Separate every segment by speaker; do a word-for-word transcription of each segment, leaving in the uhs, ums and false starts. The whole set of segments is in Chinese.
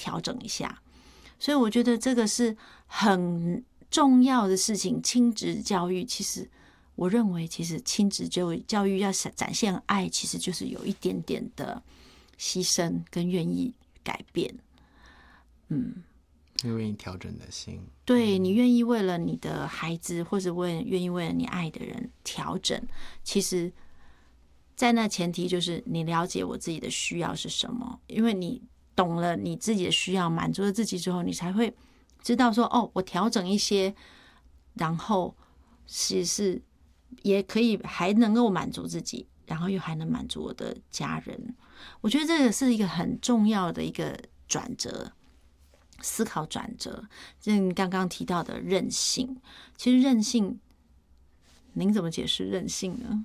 Speaker 1: 调整一下。所以我觉得这个是很重要的事情。亲子教育其实我认为其实亲子教育教育要展现爱，其实就是有一点点的牺牲跟愿意改变。嗯，
Speaker 2: 愿意调整的心，
Speaker 1: 对，你愿意为了你的孩子，或者为愿意为了你爱的人调整，其实在那前提就是你了解我自己的需要是什么，因为你懂了你自己的需要，满足了自己之后，你才会知道说，哦，我调整一些，然后其实是也可以还能够满足自己，然后又还能满足我的家人。我觉得这个是一个很重要的一个转折，思考转折。就你刚刚提到的韧性，其实韧性，您怎么解释韧性呢？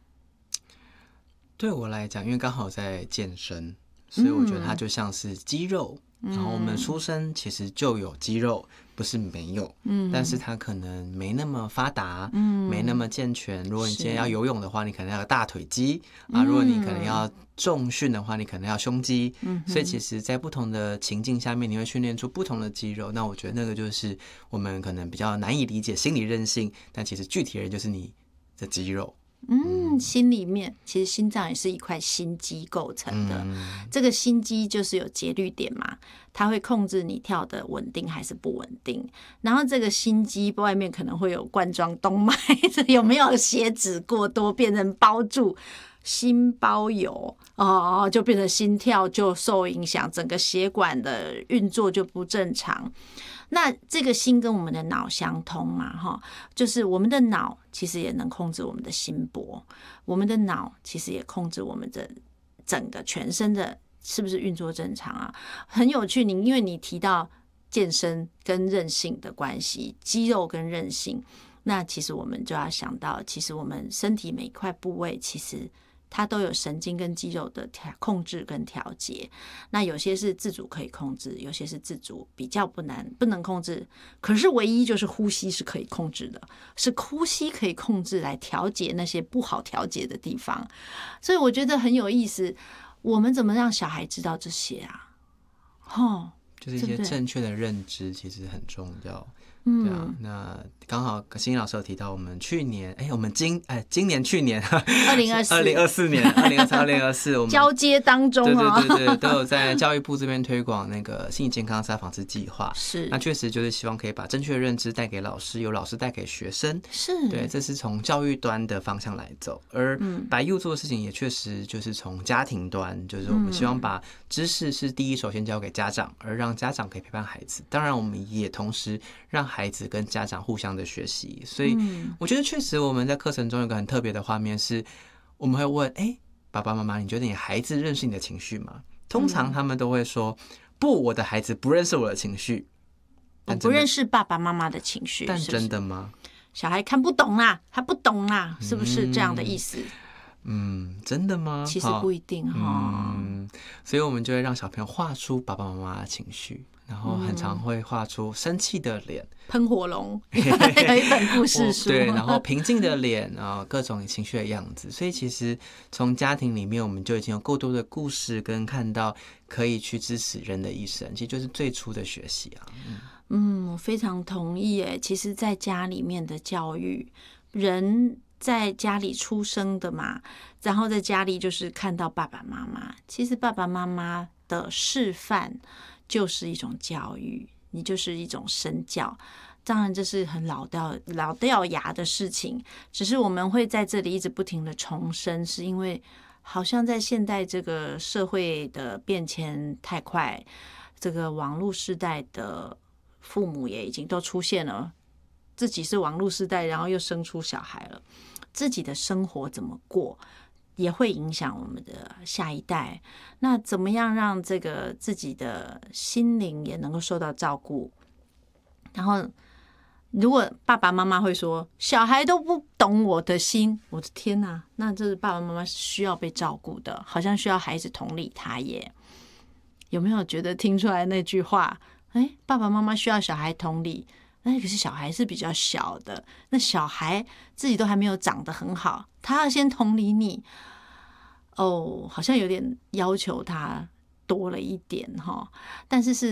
Speaker 2: 对我来讲，因为刚好在健身，所以我觉得它就像是肌肉。嗯、然后我们出生其实就有肌肉，不是没有，嗯，但是它可能没那么发达，嗯，没那么健全。如果你今天要游泳的话，你可能要有大腿肌啊；如果你可能要重训的话，你可能要胸肌。嗯，所以其实，在不同的情境下面，你会训练出不同的肌肉。那我觉得那个就是我们可能比较难以理解心理韧性，但其实具体的人就是你的肌肉。
Speaker 1: 嗯，心里面其实心脏也是一块心肌构成的，嗯、这个心肌就是有节律点嘛，它会控制你跳的稳定还是不稳定。然后这个心肌外面可能会有冠状动脉，有没有血脂过多变成包住，心包油哦，就变成心跳就受影响，整个血管的运作就不正常。那这个心跟我们的脑相通嘛，哈，就是我们的脑其实也能控制我们的心搏，我们的脑其实也控制我们的整个全身的是不是运作正常啊？很有趣，你因为你提到健身跟韧性的关系，肌肉跟韧性，那其实我们就要想到，其实我们身体每一块部位其实它都有神经跟肌肉的控制跟调节，那有些是自主可以控制，有些是自主比较不难不能控制。可是唯一就是呼吸是可以控制的，是呼吸可以控制来调节那些不好调节的地方。所以我觉得很有意思，我们怎么让小孩知道这些啊？哦，
Speaker 2: 就是一些正确的认知其实很重要。对啊，那刚好欣怡老师有提到，我们去年，哎，我们今哎今年去年
Speaker 1: 二零二四
Speaker 2: 二零二四年二零二三二零二四我们
Speaker 1: 交接当中
Speaker 2: 啊，对对对对，都有在教育部这边推广那个心理健康自杀防治计划。
Speaker 1: 是，
Speaker 2: 那确实就是希望可以把正确的认知带给老师，由老师带给学生。
Speaker 1: 是，
Speaker 2: 对，这是从教育端的方向来走，而白幼做的事情也确实就是从家庭端，就是我们希望把知识是第一首先交给家长，而让家长可以陪伴孩子。当然，我们也同时让孩子跟家长互相的学习，所以我觉得确实我们在课程中有个很特别的画面是，我们会问：哎、欸，爸爸妈妈，你觉得你孩子认识你的情绪吗？通常他们都会说：不，我的孩子不认识我的情绪。
Speaker 1: 我不认识爸爸妈妈的情绪，
Speaker 2: 但真的吗？
Speaker 1: 小孩看不懂啦，他不懂啦，是不是这样的意思？
Speaker 2: 嗯，真的吗？
Speaker 1: 其实不一定哈。
Speaker 2: 嗯，所以我们就会让小朋友画出爸爸妈妈的情绪。然后很常会画出生气的脸，
Speaker 1: 喷火龙有一本故事书，
Speaker 2: 对，然后平静的脸啊，各种情绪的样子。所以其实从家庭里面，我们就已经有够多的故事跟看到可以去支持人的一生，其实就是最初的学习啊。嗯，
Speaker 1: 嗯，我非常同意诶。其实，在家里面的教育，人在家里出生的嘛，然后在家里就是看到爸爸妈妈，其实爸爸妈妈的示范就是一种教育，你就是一种身教。当然这是很老掉老掉牙的事情，只是我们会在这里一直不停的重申，是因为好像在现代这个社会的变迁太快，这个网络时代的父母也已经都出现了，自己是网络时代，然后又生出小孩了，自己的生活怎么过也会影响我们的下一代。那怎么样让这个自己的心灵也能够受到照顾？然后如果爸爸妈妈会说小孩都不懂我的心，我的天哪，那这是爸爸妈妈需要被照顾的，好像需要孩子同理他耶。有没有觉得听出来那句话，哎，爸爸妈妈需要小孩同理，那可是小孩是比较小的，那小孩自己都还没有长得很好，他要先同理你，哦，好像有点要求他多了一点哈。但是是